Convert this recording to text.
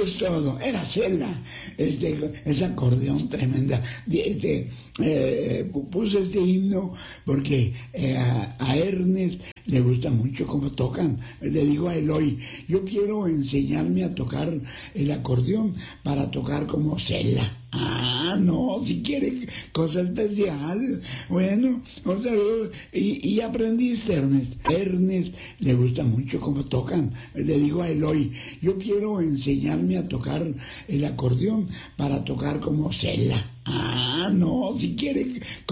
es todo, era Cela, ese acordeón tremenda. Puse este himno porque a Ernest le gusta mucho cómo tocan. Le digo a Eloy, yo quiero enseñarme a tocar el acordeón para tocar como Cela. No, si quiere cosa especial. Bueno, un saludo. Y aprendiste, Ernest. Ernest le gusta mucho cómo tocan. Le digo a Eloy, yo quiero enseñarme a tocar el acordeón para tocar como Cela. No, si quiere